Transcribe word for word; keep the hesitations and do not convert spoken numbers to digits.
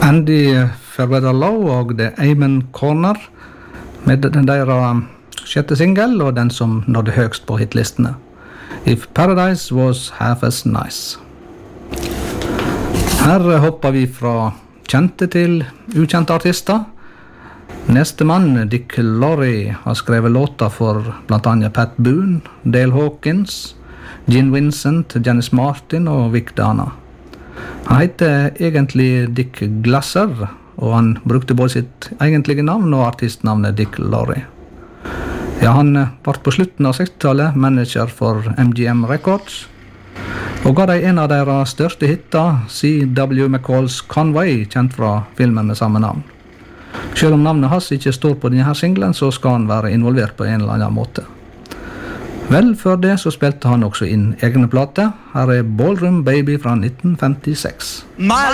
Andy Ferrero og The Amen Corner med deres sjette single og den som nådde høgst på hitlistene. If Paradise Was Half As Nice. Her hopper vi fra kjente til ukjente artister. Neste mann, Dick Lowry, har skrevet låter for blant annet Pat Boone, Dale Hawkins, Gene Vincent, Janis Martin og Vic Dana. Han heter egentlig Dick Glasser, og han brukte både sitt egentlige navn og artistnavnet Dick Lowry. Ja, han var på slutten av sekstitallet manager for M G M Records, og ga de en av deres største hitter, C W McCall's Conway, kjent fra filmen med samme navn. Selv om navnet hans ikke står på denne singlen, så skal han være involvert på en eller annen måte. Vel, før det så spilte han også inn egne plater. Her er Ballroom Baby fra nitten femtiseks. My